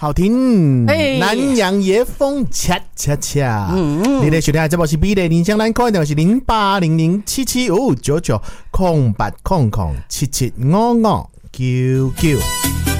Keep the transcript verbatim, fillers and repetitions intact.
好听，南洋野风恰恰恰。嗯，你的收听的节目是美丽人生，咱开的是零八零零七七五九九空八空空七七五五九九。